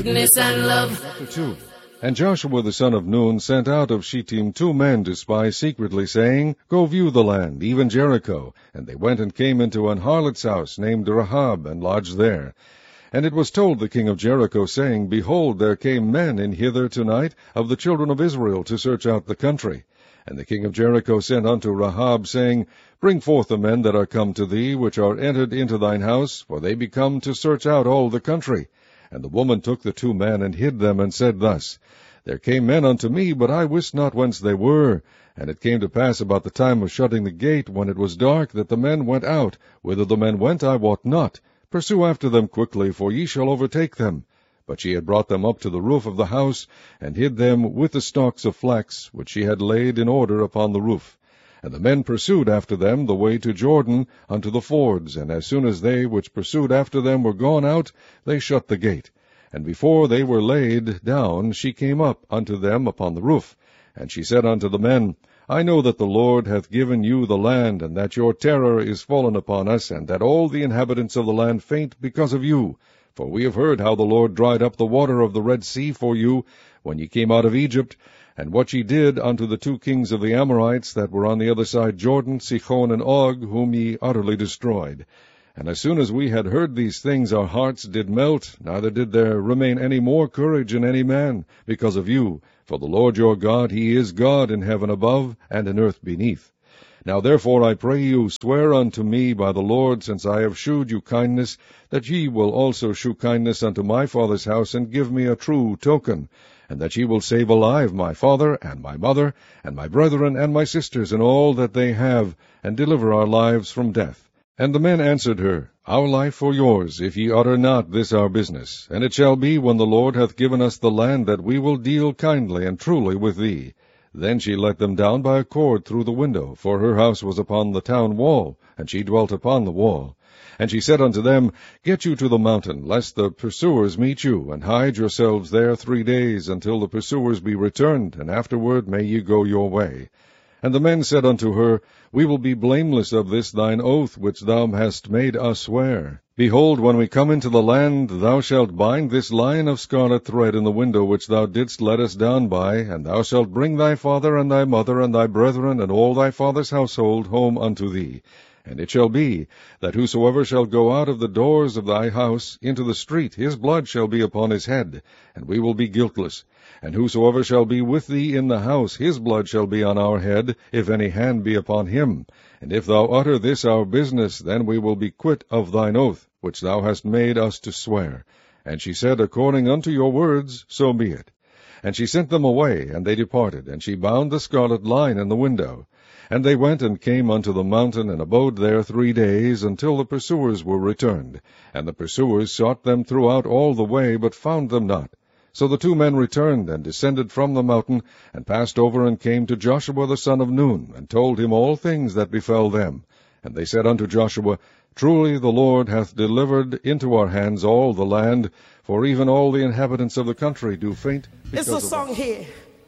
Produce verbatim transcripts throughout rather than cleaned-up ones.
goodness and love. Chapter two. And Joshua the son of Nun sent out of Shittim two men to spy secretly, saying, Go view the land, even Jericho. And they went and came into an harlot's house named Rahab, and lodged there. And it was told the king of Jericho, saying, Behold, there came men in hither tonight of the children of Israel to search out the country. And the king of Jericho sent unto Rahab, saying, Bring forth the men that are come to thee, which are entered into thine house, for they be come to search out all the country. And the woman took the two men, and hid them, and said thus, There came men unto me, but I wist not whence they were. And it came to pass about the time of shutting the gate, when it was dark, that the men went out. Whither the men went I wot not. Pursue after them quickly, for ye shall overtake them. But she had brought them up to the roof of the house, and hid them with the stalks of flax, which she had laid in order upon the roof. And the men pursued after them the way to Jordan, unto the fords, and as soon as they which pursued after them were gone out, they shut the gate. And before they were laid down, she came up unto them upon the roof. And she said unto the men, I know that the Lord hath given you the land, and that your terror is fallen upon us, and that all the inhabitants of the land faint because of you. For we have heard how the Lord dried up the water of the Red Sea for you, when ye came out of Egypt, and what ye did unto the two kings of the Amorites that were on the other side Jordan, Sihon and Og, whom ye utterly destroyed. And as soon as we had heard these things, our hearts did melt, neither did there remain any more courage in any man, because of you. For the Lord your God, he is God in heaven above, and in earth beneath. Now therefore I pray you, swear unto me by the Lord, since I have shewed you kindness, that ye will also shew kindness unto my father's house, and give me a true token, and that ye will save alive my father, and my mother, and my brethren, and my sisters, and all that they have, and deliver our lives from death. And the men answered her, Our life or yours, if ye utter not this our business. And it shall be, when the Lord hath given us the land, that we will deal kindly and truly with thee. Then she let them down by a cord through the window, for her house was upon the town wall, and she dwelt upon the wall. And she said unto them, Get you to the mountain, lest the pursuers meet you, and hide yourselves there three days, until the pursuers be returned, and afterward may ye go your way. And the men said unto her, We will be blameless of this thine oath, which thou hast made us swear. Behold, when we come into the land, thou shalt bind this line of scarlet thread in the window which thou didst let us down by, and thou shalt bring thy father and thy mother and thy brethren and all thy father's household home unto thee. And it shall be, that whosoever shall go out of the doors of thy house into the street, his blood shall be upon his head, and we will be guiltless. And whosoever shall be with thee in the house, his blood shall be on our head, if any hand be upon him. And if thou utter this our business, then we will be quit of thine oath, which thou hast made us to swear. And she said, According unto your words, so be it. And she sent them away, and they departed, and she bound the scarlet line in the window. And they went and came unto the mountain, and abode there three days, until the pursuers were returned. And the pursuers sought them throughout all the way, but found them not. So the two men returned, and descended from the mountain, and passed over, and came to Joshua the son of Nun, and told him all things that befell them. And they said unto Joshua, Truly the Lord hath delivered into our hands all the land, for even all the inhabitants of the country do faint because It's a of song us. here.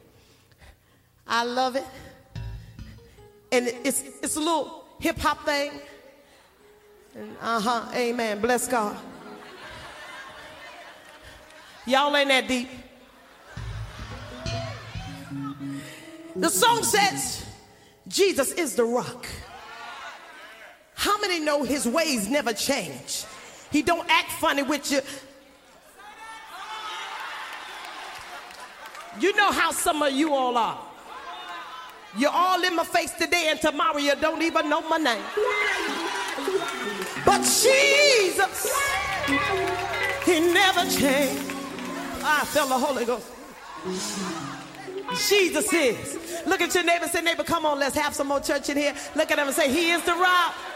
I love it. And it's it's a little hip-hop thing. And uh-huh, amen, bless God. Y'all ain't that deep. The song says, Jesus is the rock. How many know his ways never change? He don't act funny with you. You know how some of you all are. You're all in my face today, and tomorrow you don't even know my name. But Jesus, he never changed. I felt the Holy Ghost. Jesus is. Look at your neighbor, say, neighbor, come on, let's have some more church in here. Look at him and say, he is the rock.